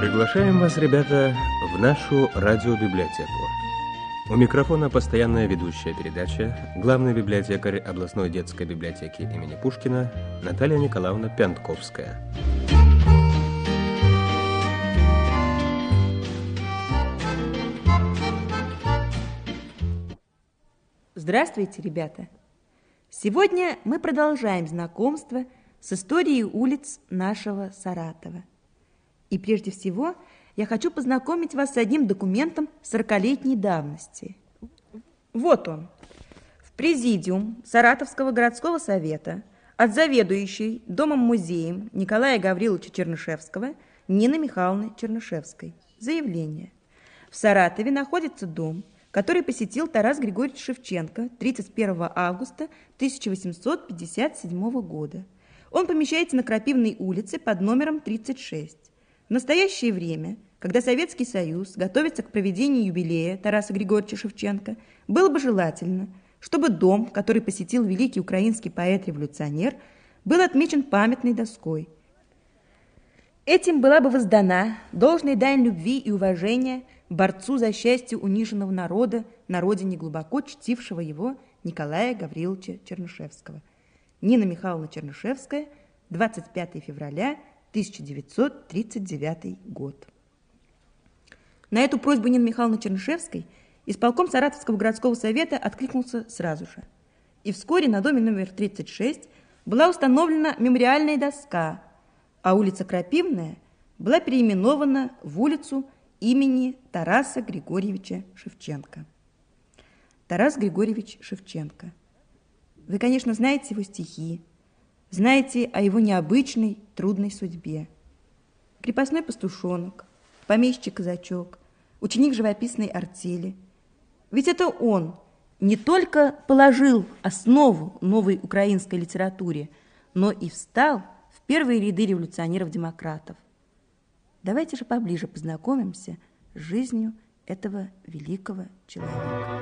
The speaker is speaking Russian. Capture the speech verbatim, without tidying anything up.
Приглашаем вас, ребята, в нашу радиобиблиотеку. У микрофона постоянная ведущая передачи, главный библиотекарь областной детской библиотеки имени Пушкина Наталья Николаевна Пянтковская. Здравствуйте, ребята! Сегодня мы продолжаем знакомство с историей улиц нашего Саратова. И прежде всего я хочу познакомить вас с одним документом сорокалетней давности. Вот он. В Президиум Саратовского городского совета от заведующей домом-музеем Николая Гавриловича Чернышевского Нины Михайловны Чернышевской. Заявление. В Саратове находится дом, который посетил Тарас Григорьевич Шевченко тридцать первого августа тысяча восемьсот пятьдесят седьмого года. Он помещается на Крапивной улице под номером тридцать шесть. В настоящее время, когда Советский Союз готовится к проведению юбилея Тараса Григорьевича Шевченко, было бы желательно, чтобы дом, который посетил великий украинский поэт-революционер, был отмечен памятной доской. Этим была бы воздана должная дань любви и уважения борцу за счастье униженного народа на родине глубоко чтившего его Николая Гавриловича Чернышевского. Нина Михайловна Чернышевская, двадцать пятого февраля тысяча девятьсот тридцать девятый год. На эту просьбу Нины Михайловны Чернышевской исполком Саратовского городского совета откликнулся сразу же. И вскоре на доме номер тридцать шесть была установлена мемориальная доска, а улица Крапивная была переименована в улицу имени Тараса Григорьевича Шевченко. Тарас Григорьевич Шевченко. Вы, конечно, знаете его стихи, знаете о его необычной, трудной судьбе. Крепостной пастушонок, помещик-казачок, ученик живописной артели. Ведь это он не только положил основу новой украинской литературе, но и встал в первые ряды революционеров-демократов. Давайте же поближе познакомимся с жизнью этого великого человека.